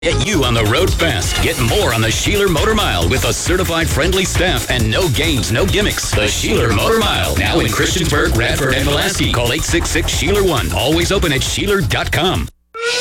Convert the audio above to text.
Get you on the road fast. Get more on the Sheeler Motor Mile with a certified friendly staff and no games, no gimmicks. The Sheeler Motor Mile, now in Christiansburg, Radford, and Pulaski. Call 866-SHEELER1. Always open at Sheeler.com.